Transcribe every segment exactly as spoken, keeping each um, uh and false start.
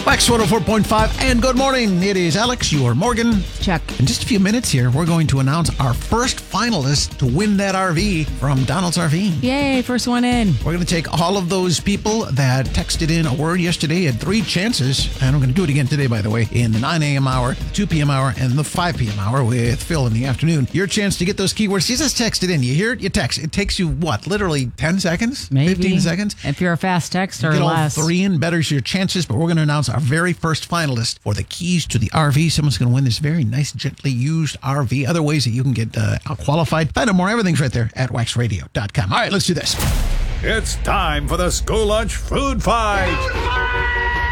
Wax one oh four point five, and good morning. It is Alex, your Morgan. Check. In just a few minutes here, we're going to announce our first finalist to win that R V from Donald's R V. Yay, first one in. We're going to take all of those people that texted in a word yesterday, had three chances, and we're going to do it again today, by the way, in the nine a.m. hour, the two p.m. hour, and the five p.m. hour with Phil in the afternoon. Your chance to get those keywords. You just text it in. You hear it, you text. It takes you, what, literally ten seconds? Maybe. fifteen seconds? If you're a fast texter or Get all less. three in, betters your chances, but we're going to announce our very first finalist for the keys to the R V. Someone's going to win this very nice, gently used R V. Other ways that you can get uh, qualified. Find out more. Everything's right there at wax radio dot com. All right, let's do this. It's time for the school lunch food fight.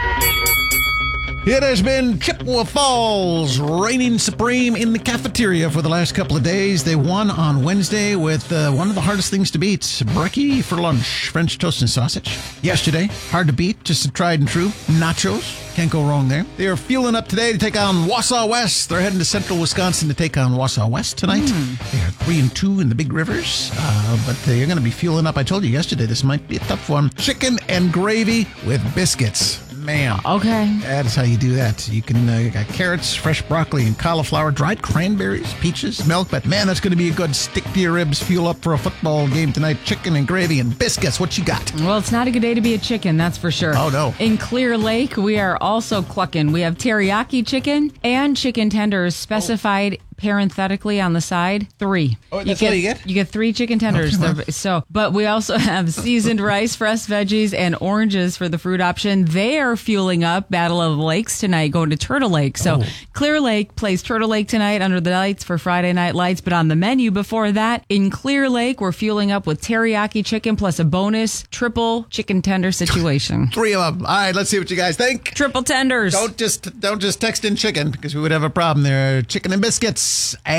It has been Chippewa Falls reigning supreme in the cafeteria for the last couple of days. They won on Wednesday with uh, one of the hardest things to beat, brekkie for lunch, French toast and sausage. Yesterday, hard to beat, just a tried and true, nachos. Can't go wrong there. They are fueling up today to take on Wausau West. They're heading to central Wisconsin to take on Wausau West tonight. Mm. They are three and two in the Big Rivers, uh, but they're going to be fueling up. I told you yesterday this might be a tough one. Chicken and gravy with biscuits. Man. Okay. That is how you do that. You can uh, you got carrots, fresh broccoli, and cauliflower, dried cranberries, peaches, milk. But man, that's going to be a good stick to your ribs, fuel up for a football game tonight. Chicken and gravy and biscuits. What you got? Well, it's not a good day to be a chicken, that's for sure. Oh, no. In Clear Lake, we are also clucking. We have teriyaki chicken and chicken tenders specified. Oh. Parenthetically on the side, three. Oh, that's all you get? You get three chicken tenders. Okay, well. So, but we also have seasoned rice, fresh veggies, and oranges for the fruit option. They are fueling up Battle of the Lakes tonight, going to Turtle Lake. So, oh. Clear Lake plays Turtle Lake tonight under the lights for Friday Night Lights. But on the menu before that, in Clear Lake, we're fueling up with teriyaki chicken plus a bonus triple chicken tender situation. Three of them. All right, let's see what you guys think. Triple tenders. Don't just don't just text in chicken because we would have a problem there. Chicken and biscuits.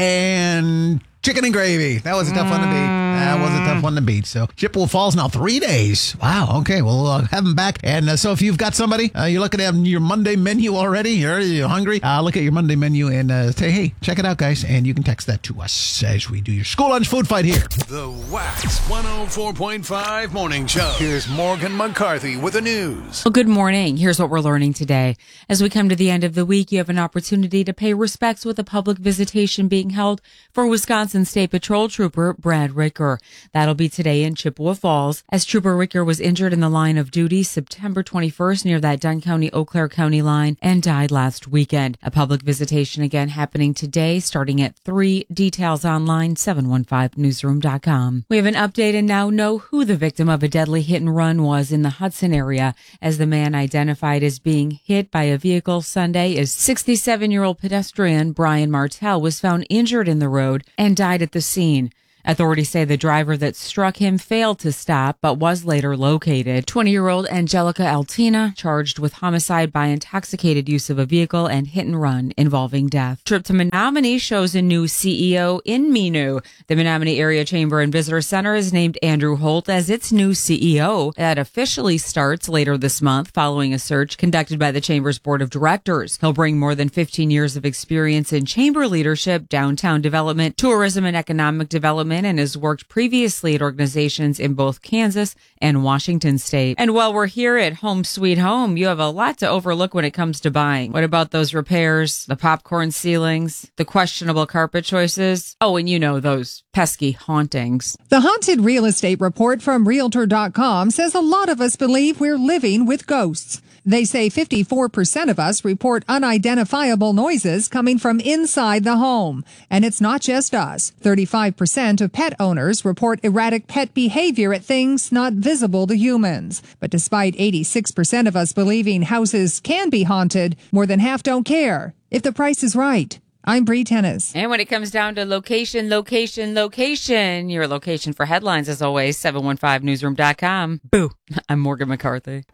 And chicken and gravy. That was a tough mm. one to beat. That was a tough one to beat. So Chippewa Falls now three days. Wow. Okay. We'll uh, have them back. And uh, so if you've got somebody, uh, you're looking at your Monday menu already, you're, you're hungry, uh, look at your Monday menu and uh, say, hey, check it out, guys. And you can text that to us as we do your school lunch food fight here. The Wax one oh four point five Morning Show. Here's Morgan McCarthy with the news. Well, good morning. Here's what we're learning today. As we come to the end of the week, you have an opportunity to pay respects with a public visitation being held for Wisconsin State Patrol Trooper Brad Ricker. That'll be today in Chippewa Falls, as Trooper Ricker was injured in the line of duty September twenty-first near that Dunn County-Eau Claire County line and died last weekend. A public visitation again happening today starting at three. Details online, seven one five newsroom dot com. We have an update and now know who the victim of a deadly hit and run was in the Hudson area, as the man identified as being hit by a vehicle Sunday is sixty-seven-year-old pedestrian Brian Martell was found injured in the road and died at the scene. Authorities say the driver that struck him failed to stop, but was later located. twenty-year-old Angelica Altina charged with homicide by intoxicated use of a vehicle and hit and run involving death. Trip to Menominee shows a new C E O in Menu. The Menominee Area Chamber and Visitor Center has named Andrew Holt as its new C E O. That officially starts later this month following a search conducted by the Chamber's Board of Directors. He'll bring more than fifteen years of experience in chamber leadership, downtown development, tourism, and economic development, and has worked previously at organizations in both Kansas and Washington State. And while we're here at Home Sweet Home, you have a lot to overlook when it comes to buying. What about those repairs, the popcorn ceilings, the questionable carpet choices? Oh, and you know, those pesky hauntings. The Haunted Real Estate Report from Realtor dot com says a lot of us believe we're living with ghosts. They say fifty-four percent of us report unidentifiable noises coming from inside the home. And it's not just us. thirty-five percent of pet owners report erratic pet behavior at things not visible to humans. But despite eighty-six percent of us believing houses can be haunted, more than half don't care if the price is right. I'm Bree Tennis. And when it comes down to location, location, location, your location for headlines, as always, seven one five newsroom dot com. Boo. I'm Morgan McCarthy.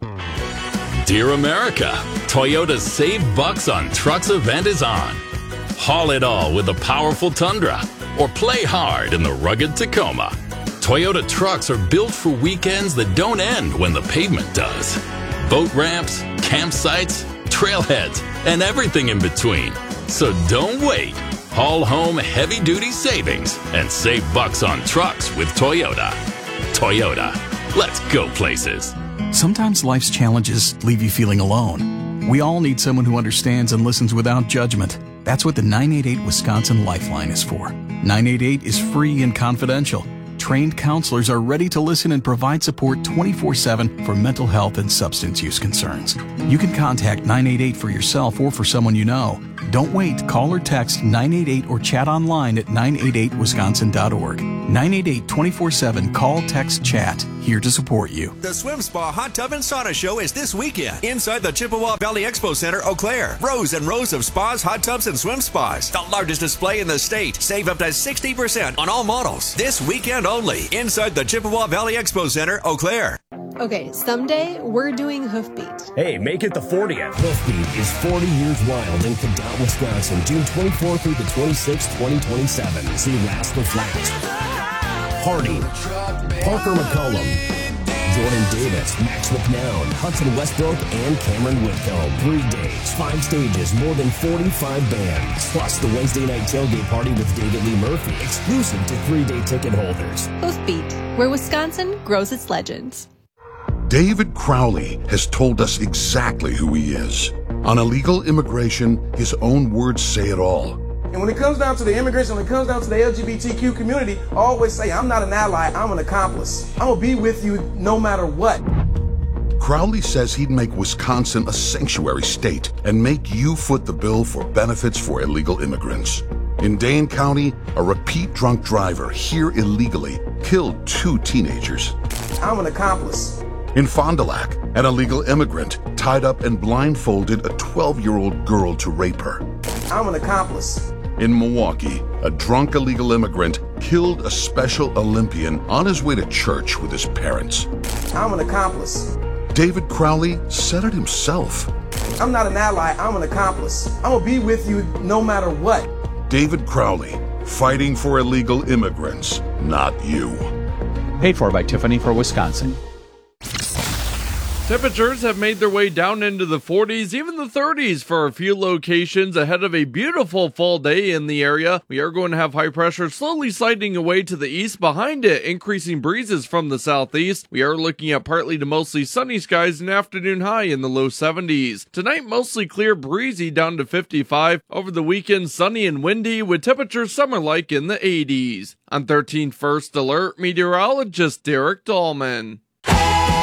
Dear America, Toyota's Save Bucks on Trucks event is on. Haul it all with the powerful Tundra or play hard in the rugged Tacoma. Toyota trucks are built for weekends that don't end when the pavement does. Boat ramps, campsites, trailheads, and everything in between. So don't wait. Haul home heavy-duty savings and save bucks on trucks with Toyota. Toyota. Let's go places. Sometimes life's challenges leave you feeling alone. We all need someone who understands and listens without judgment. That's what the nine eight eight Wisconsin Lifeline is for. nine eight eight is free and confidential. Trained counselors are ready to listen and provide support twenty-four seven for mental health and substance use concerns. You can contact nine eight eight for yourself or for someone you know. Don't wait. Call or text nine eight eight or chat online at nine eight eight wisconsin dot org. nine eight eight twenty-four seven. Call, text, chat. Here to support you. The Swim Spa Hot Tub and Sauna Show is this weekend inside the Chippewa Valley Expo Center, Eau Claire. Rows and rows of spas, hot tubs, and swim spas. The largest display in the state. Save up to sixty percent on all models. This weekend only inside the Chippewa Valley Expo Center, Eau Claire. Okay, someday we're doing Hoofbeat. Hey, make it the fortieth. Hoofbeat is forty years wild in Cadott, Wisconsin, June twenty-fourth through the twenty-sixth, twenty twenty-seven. See Last the Flat. Harding, Parker McCollum, Jordan Davis, Max McNown, Hudson Westbrook, and Cameron Whitcomb. Three days, five stages, more than forty-five bands. Plus the Wednesday night tailgate party with David Lee Murphy, exclusive to three-day ticket holders. Hoofbeat, where Wisconsin grows its legends. David Crowley has told us exactly who he is. On illegal immigration, his own words say it all. And when it comes down to the immigration, when it comes down to the L G B T Q community, I always say, I'm not an ally, I'm an accomplice. I'm gonna be with you no matter what. Crowley says he'd make Wisconsin a sanctuary state and make you foot the bill for benefits for illegal immigrants. In Dane County, a repeat drunk driver here illegally killed two teenagers. I'm an accomplice. In Fond du Lac, an illegal immigrant tied up and blindfolded a twelve-year-old girl to rape her. I'm an accomplice. In Milwaukee, a drunk illegal immigrant killed a Special Olympian on his way to church with his parents. I'm an accomplice. David Crowley said it himself. I'm not an ally, I'm an accomplice. I'm gonna be with you no matter what. David Crowley, fighting for illegal immigrants, not you. Paid for by Tiffany for Wisconsin. Temperatures have made their way down into the forties, even the thirties for a few locations ahead of a beautiful fall day in the area. We are going to have high pressure slowly sliding away to the east. Behind it, increasing breezes from the southeast. We are looking at partly to mostly sunny skies, an afternoon high in the low seventies. Tonight, mostly clear, breezy down to fifty-five. Over the weekend, sunny and windy with temperatures summer-like in the eighties. I'm thirteen First Alert meteorologist Derek Dahlman.